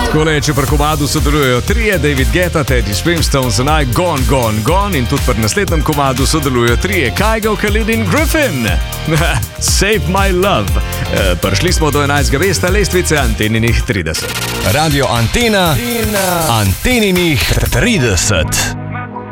Takole, če pri komadu sodelujejo trije, David Guetta, Teddy Swinston, Zanaj, Gone, Gone, Gone in tudi pri naslednjem komadu sodelujejo trije, Kygo, Khalid in Griffin. Save my love. Prišli smo do 11. mesta lestvice Anteninih 30. Radio Antena, Anteninih 30.